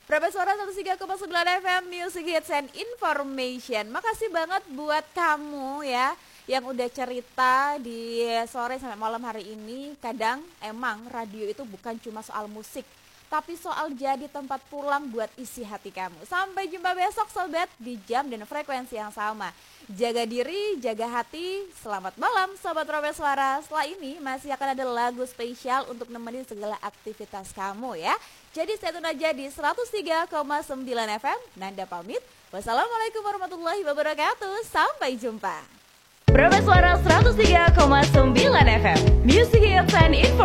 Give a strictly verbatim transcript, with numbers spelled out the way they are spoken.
Prabe Suara seratus tiga koma sembilan F M Music Hits and Information. Makasih banget buat kamu ya yang udah cerita di sore sampai malam hari ini. Kadang emang radio itu bukan cuma soal musik, tapi soal jadi tempat pulang buat isi hati kamu. Sampai jumpa besok sobat di jam dan frekuensi yang sama. Jaga diri, jaga hati. Selamat malam sobat Prabe Suara. Setelah ini masih akan ada lagu spesial untuk nemenin segala aktivitas kamu ya. Jadi stay tune aja di seratus tiga koma sembilan F M. Nanda pamit. Wassalamualaikum warahmatullahi wabarakatuh. Sampai jumpa. Prabe Suara seratus tiga koma sembilan F M Music Hits and Info.